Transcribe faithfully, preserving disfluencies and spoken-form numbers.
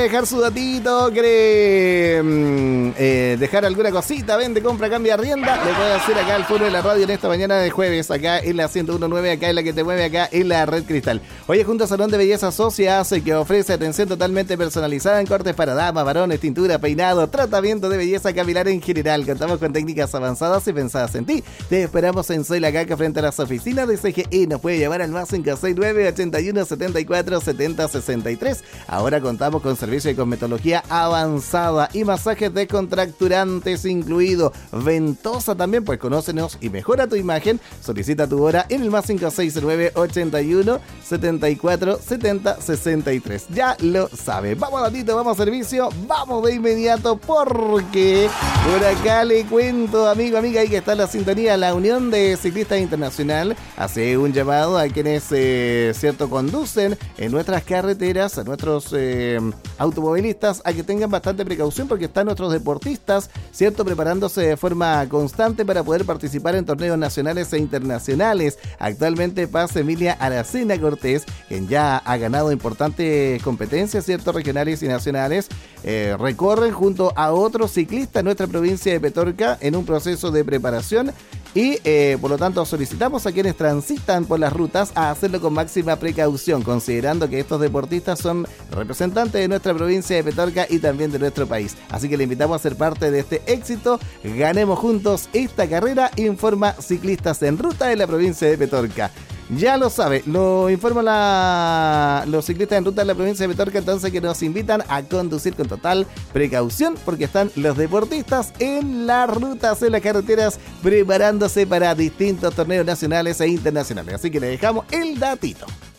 quiere dejar su datito, quiere mmm, eh, dejar alguna cosita, vende, compra, cambia, arrienda, le puede hacer acá al foro de la radio en esta mañana de jueves, acá en la ciento uno punto nueve, acá en la que te mueve, acá en la Red Cristal. Oye, junto a Salón de Belleza Socia hace que ofrece atención totalmente personalizada en cortes para damas, varones, tintura, peinado, tratamiento de belleza capilar en general. Contamos con técnicas avanzadas y pensadas en ti. Te esperamos en Soy la Caca frente a las oficinas de C G I. Nos puede llamar al más cinco seis nueve, ochenta y uno, setenta y cuatro, setenta, sesenta y tres. Ahora contamos con servicio de cosmetología avanzada y masajes descontracturantes incluido. Ventosa también, pues conócenos y mejora tu imagen. Solicita tu hora en el más cinco seis nueve, ochenta y uno, setenta y cuatro, setenta, sesenta y tres. Ya lo sabe. Vamos, datito, vamos a servicio. Vamos de inmediato porque por acá le cuento, amigo, amiga, ahí que está la sintonía. La Unión de Ciclistas Internacional hace un llamado a quienes, eh, cierto, conducen en nuestras carreteras, a nuestros eh, automovilistas, a que tengan bastante precaución porque están nuestros deportistas, cierto, preparándose de forma constante para poder participar en torneos nacionales e internacionales. Actualmente pasa Emilia Aracena Cortés, quien ya ha ganado importantes competencias, cierto, regionales y nacionales. Eh, recorren junto a otros ciclistas en nuestra provincia de Petorca en un proceso de preparación y eh, por lo tanto solicitamos a quienes transitan por las rutas a hacerlo con máxima precaución, considerando que estos deportistas son representantes de nuestra provincia de Petorca y también de nuestro país. Así que le invitamos a ser parte de este éxito. Ganemos juntos esta carrera, informa Ciclistas en Ruta de la provincia de Petorca. Ya lo sabe, lo informa la, los ciclistas en ruta de la provincia de Petorca, entonces, que nos invitan a conducir con total precaución porque están los deportistas en las rutas, en las carreteras, preparándose para distintos torneos nacionales e internacionales. Así que le dejamos el datito.